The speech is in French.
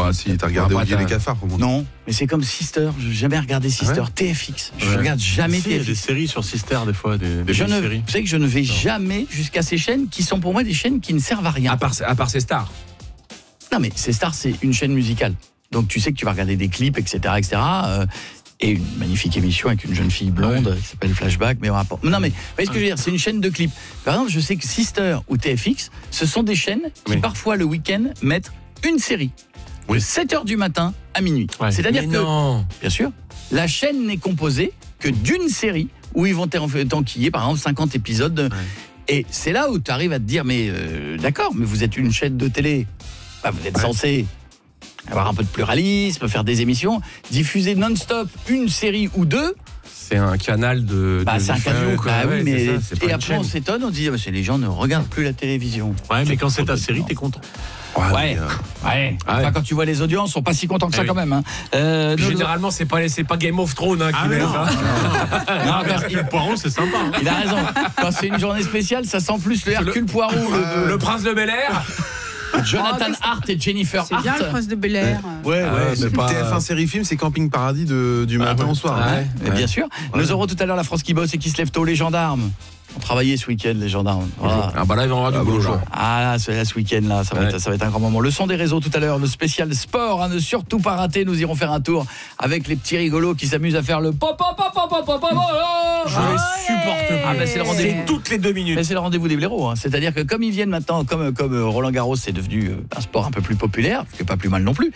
Bah si, t'as regardé Olivier les cafards au moins. Non, mais c'est comme Sister. Je n'ai jamais regardé Sister. TFX. Je regarde jamais Il y a TFX. des séries sur Sister des fois, des Vous séries. savez que je ne vais jamais jusqu'à ces chaînes qui sont pour moi des chaînes qui ne servent à rien. À part ces stars. Non mais C'est Star, c'est une chaîne musicale. Donc tu sais que tu vas regarder des clips, etc. Et une magnifique émission avec une jeune fille blonde qui s'appelle Flashback. Mais non mais, vous voyez ce que je veux dire, c'est une chaîne de clips. Par exemple, je sais que Sister ou TFX, ce sont des chaînes qui parfois le week-end mettent une série. De 7h du matin à minuit. C'est-à-dire que, bien sûr, la chaîne n'est composée que d'une série où ils vont t'enquiller, par exemple, 50 épisodes. Et c'est là où tu arrives à te dire, mais d'accord, mais vous êtes une chaîne de télé. Bah, vous êtes censé avoir un peu de pluralisme, faire des émissions, diffuser non-stop une série ou deux. C'est un canal de c'est un canal. Oui, mais ça, et après on s'étonne, on dit les gens ne regardent plus la télévision. Ouais, mais quand c'est ta série, t'es content. Ouais. Enfin, quand tu vois les audiences, ils sont pas si contents que ça quand même. Hein. Généralement, c'est pas Game of Thrones qui met ça. Hercule Poirot, c'est sympa. Hein. Il a raison. Quand c'est une journée spéciale, ça sent plus le Hercule Poirot. Le Prince de Bel-Air. Jonathan Hart et Jennifer Hart. C'est bien le Prince de Bel-Air. TF1 série film, c'est Camping Paradis du matin au soir. Bien sûr. Nous aurons tout à l'heure la France qui bosse et qui se lève tôt, les gendarmes. On travaillait ce week-end, les gendarmes. Voilà. Ah bah là, il va y avoir du beau jour. Ah là, ce week-end là, ça va être un grand moment. Le son des réseaux tout à l'heure, le spécial sport, ne surtout pas rater. Nous irons faire un tour avec les petits rigolos qui s'amusent à faire le pop. Je les supporte pas. C'est le rendez-vous. C'est toutes les 2 minutes. Mais c'est le rendez-vous des blaireaux. C'est-à-dire que comme ils viennent maintenant, comme Roland Garros, c'est devenu un sport un peu plus populaire, ce qui est pas plus mal non plus.